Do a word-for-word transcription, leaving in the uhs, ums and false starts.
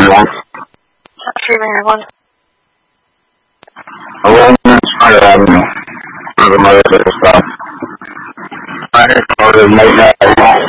one. three Mary one. eleven Spider Avenue. For the mother to stop. I just ordered late night.